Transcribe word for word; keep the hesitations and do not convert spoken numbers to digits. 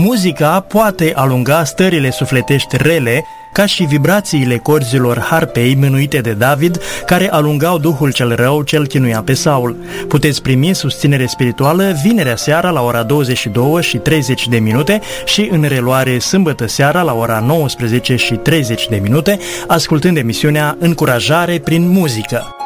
Muzica poate alunga stările sufletești rele, ca și vibrațiile corzilor harpei mânuite de David, care alungau duhul cel rău ce îl chinuia pe Saul. Puteți primi susținere spirituală vinerea seara la ora douăzeci și două și treizeci de minute și în reluare sâmbătă seara la ora nouăsprezece și treizeci de minute, ascultând emisiunea Încurajare prin muzică.